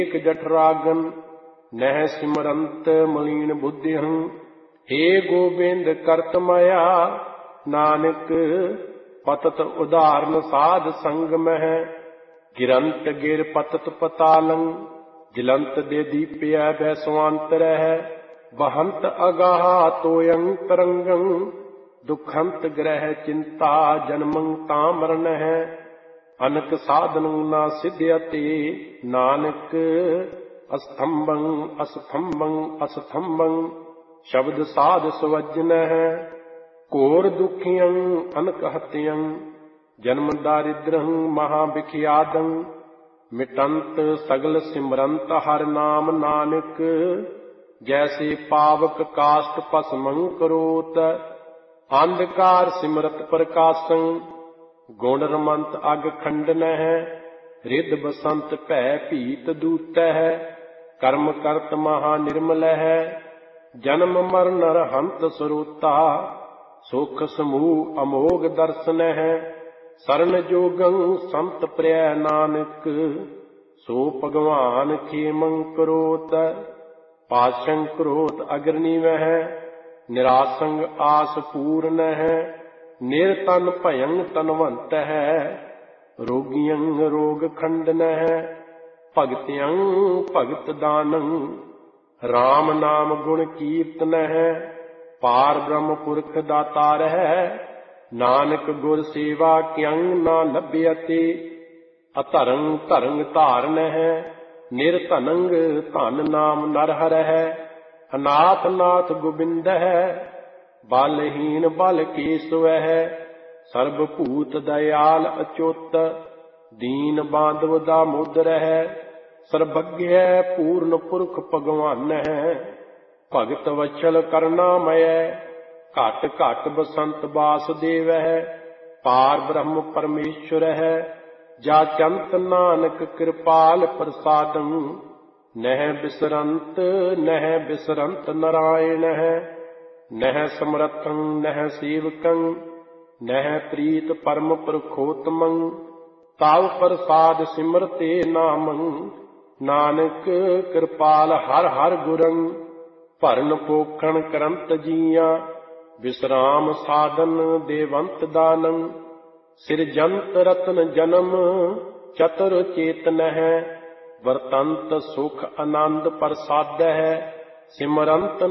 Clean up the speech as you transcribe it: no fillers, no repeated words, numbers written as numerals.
ਏਕ ਜਠਰਾਗਨ ਨਹਿ ਸਿਮਰੰਤ ਮਲੀਨ ਬੁੱਧਿਹੰ। हे गोबिंद करत माया नानक पतत उदाहरण साध संग मह। गिरंत गिर पतत पतालं जिलंत दे दीप्य बैसवांतर है। बहंत अगाह तोयं तरंगं दुखंत ग्रह चिंता जन्मं तामरण है। अनक साधन ना सिद्ध्यते नानक अस्थंभं अस्थंभं अस्थंभं। शब्द साध सुवजन है घोर दुखियं अनक हत्यं। जन्म दारिद्रं महाविख्यातं मिटंत सगल सिमरंत हर नाम नानक। जैसे पावक काष्ट भस्मं करोत अंधकार सिमरत प्रकाशं। गुण रमंत अग खंडन है रिद बसंत भै भीत दूत है। कर्म करत महा निर्मल है जन्म मरण रहंत सरोता। सुख समूह अमोघ दर्शन है शरण जोगं संत प्रिय नानक। सो भगवान खेमं करोत पाशं क्रोध अग्नि वह। निरासंग आस पूर्ण है निर्तन भयं तनवंत है। रोगियं रोग खंडन है भगत्यं भगत दानं। राम नाम गुण कीर्तन है पार ब्रह्म पुरख दातार है। नानक गुर सेवा क्यं ना लभ्यते अधरं धरंग धारण है। निर्धनंग धन नाम नरहर है। अनाथ नाथ गोबिंद है बलहीन बल केशव है। सर्वभूत दयाल अच्युत दीन बांधव दामोदर है। सर्वज्ञ पूर्ण पुरख भगवान है भगत वत्सल करुणामय। घट घट बसंत वासुदेव है पार ब्रह्म परमेश्वर है। जा चंत नानक कृपाल प्रसादं नह बिसरंत नारायण है। नह समरथं नह सेवकं नह प्रीत परम पुरखोत्तमं। ताव प्रसाद सिमरते नामं नानक कृपाल हर हर गुरं। भरन पोखण करंत जिया विश्राम साधन देवंत दानं। सिरजंत रतन जन्म चतुर चेतन है। वर्तंत सुख आनंद प्रसाद है सिमरंत